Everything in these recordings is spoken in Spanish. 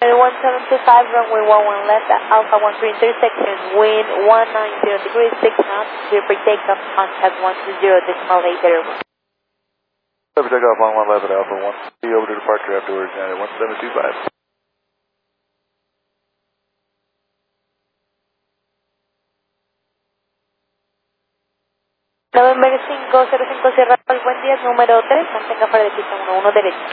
1725, runway 11 left, Alpha 13 intersection, wind 190 degrees, 6 knots, clear for takeoff, contact 120, decimal 801. Clear for takeoff on 111, Alpha 1, be over to departure afterwards, United 1725. November 505 Sierra, buen día, número 3, mantenga fuera de pista 11 derecha.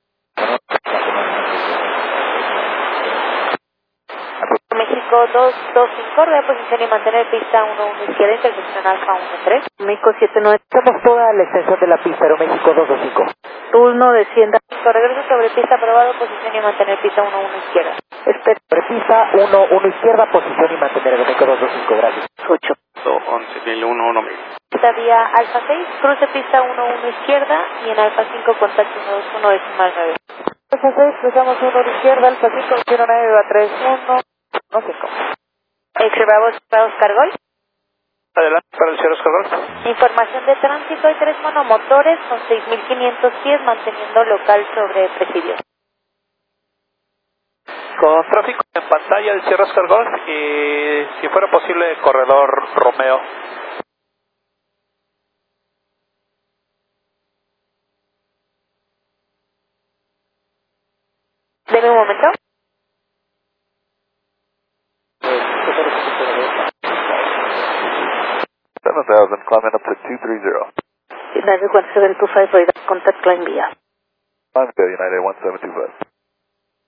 México 225, reposición y mantener pista 11 izquierda, intersección Alfa 13. México 79, estamos toda la extensión de la pista, Aeroméxico 225. Turno descienda. Regreso sobre pista aprobado, posición y mantener pista 11 izquierda. Espera, sobre pista 11 izquierda, posición y mantener Aeroméxico 225, gracias. 8. 11.1 Esta vía Alfa 6, cruce pista 11 izquierda y en Alfa 5 contacto 121 decimal 9. Alfa 6, cruzamos 1 a la izquierda, Alfa 5, 09 va 31, no sé cómo. Bravo Cargol. Adelante para el Sierra Oscar. Información de tránsito, hay 3 monomotores con 6.500 pies manteniendo local sobre presidio. Con tráfico en pantalla del Sierra Oscar Golf y si fuera posible corredor Romeo. Deme un momento. 7000, climbing up to 230. United 1725, contact climb via. Climb to United 1725.